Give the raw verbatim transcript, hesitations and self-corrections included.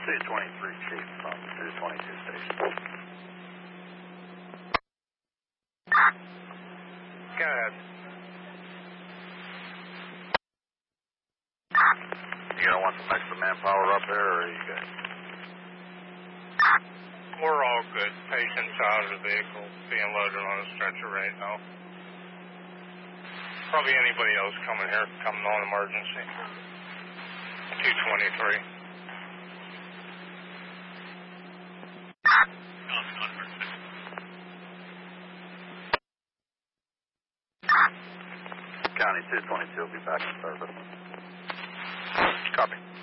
two twenty-three, Chief, from two twenty-two station. Go ahead. You gonna want some extra manpower up there, or are you good? We're all good. Patients out of the vehicle, being loaded on a stretcher right now. Probably anybody else coming here coming on emergency. two twenty-three. County two twenty-two will be back in service. Copy.